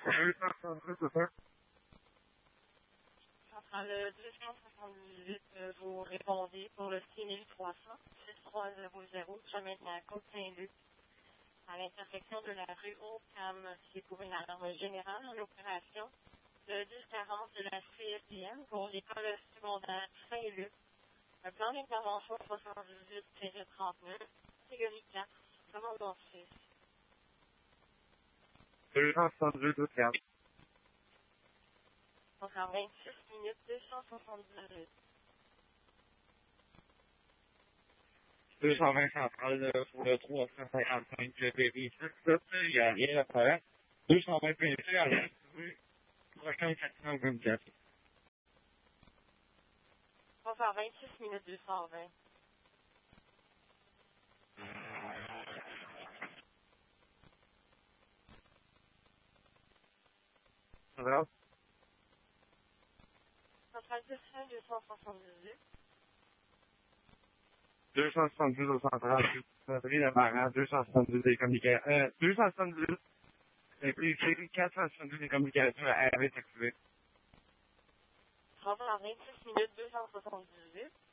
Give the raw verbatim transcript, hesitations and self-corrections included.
deux cent soixante-dix, c'est ça? Le deux cent soixante-dix-huit, euh, vous répondez pour le six mille trois cents, six trois zéro zéro, chemin de la Côte-Saint-Luc, à l'intersection de la rue Haute-Cam, qui est pour une alarme générale en opération, le dix quarante de la C S I M pour l'école secondaire Saint-Luc. Un plan d'intervention soixante-dix-huit trente-neuf, catégorie quatre, commandant six. deux cent soixante-dix, deux cent soixante-dix. Donc en vingt-six minutes, deux cent soixante-dix-huit. deux cent vingt centrales pour le trois cent cinquante-cinq P V six, il n'y a rien à faire. deux cent vingt P C à l'institut, prochain quatre cent vingt-quatre. Donc en vingt-six minutes, deux cent vingt. Ça va? Centrale dix, deux cent soixante-dix-huit. deux cent soixante-dix au central, batterie de barrage, deux cent soixante-dix des communications, euh, deux cent soixante-dix, et puis c'est quatre cent soixante-dix des communications à R V activées. Donc en vingt-six minutes, deux cent soixante-dix-huit.